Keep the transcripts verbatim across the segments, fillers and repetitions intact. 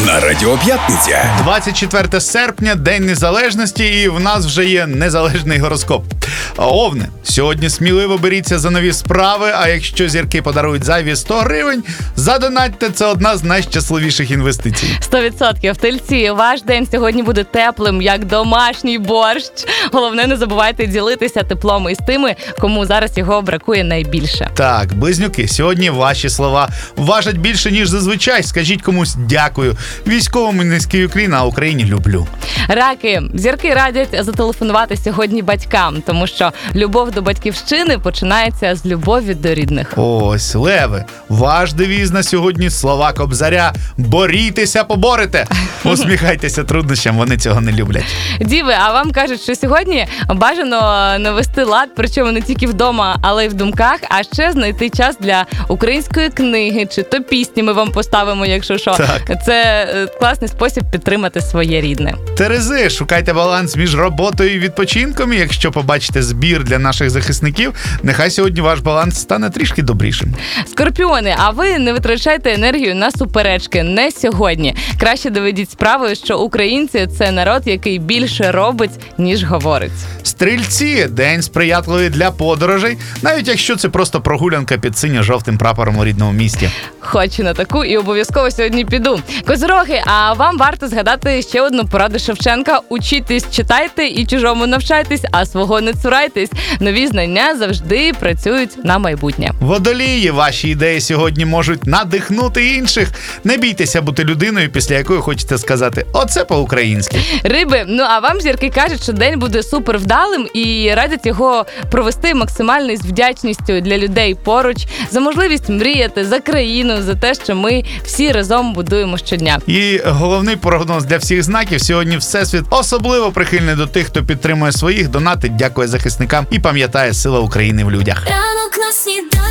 на Радіо П'ятниця. двадцять четверте серпня, День Незалежності, і в нас вже є незалежний гороскоп. Овни, сьогодні сміливо беріться за нові справи, а якщо зірки подарують зайві сто гривень, задонатьте, це одна з найщасливіших інвестицій. сто відсотків. Тельці, ваш день сьогодні буде теплим, як домашній борщ. Головне, не забувайте ділитися теплом із тими, кому зараз його бракує найбільше. Так, близнюки, сьогодні ваші слова важать більше, ніж зазвичай. Скажіть комусь дякую. Військовому низький уклін, а Україні люблю. Раки, зірки радять зателефонувати сьогодні батькам, тому що любов до батьківщини починається з любові до рідних. Ось, леви, ваш девіз на сьогодні слова Кобзаря: борітеся, поборете. Усміхайтеся труднощам, вони цього не люблять. Діви, а вам кажуть, що сьогодні бажано навести лад, причому не тільки вдома, але й в думках, а ще знайти час для української книги, чи то пісні ми вам поставимо, якщо що. Так. Це класний спосіб підтримати своє рідне. Терези, шукайте баланс між роботою і відпочинком, і якщо побачите збір для наших захисників, нехай сьогодні ваш баланс стане трішки добрішим. Скорпіони, а ви не витрачайте енергію на суперечки, не сьогодні. Краще доведіть справою, що українці – це народ, який більше робить, ніж говорить. Стрільці, день сприятливий для подорожей, навіть якщо це просто прогулянка під синьо-жовтим прапором у рідному місті. Хочу на таку і обов'язково сьогодні піду. Козороги, а вам варто згадати ще одну пораду Шевченка: учітесь, читайте і чужому навчайтесь, а свого не цурайтесь. Нові знання завжди працюють на майбутнє. Водолії, ваші ідеї сьогодні можуть надихнути інших. Не бійтеся бути людиною, після якої хочете сказати «оце по-українськи». Риби, ну а вам зірки кажуть, що день буде супер вдалим і радять його провести максимально з вдячністю для людей поруч, за можливість мріяти, за країну, за те, що ми всі разом будуємо щодня. І головний прогноз для всіх знаків: сьогодні Всесвіт особливо прихильний до тих, хто підтримує своїх, донатить, дякує захисникам і пам'ятає сила України в людях. Ранок на сніданок.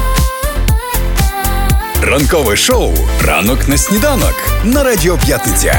Ранкове шоу «Ранок на сніданок» на Радіо П'ятниця.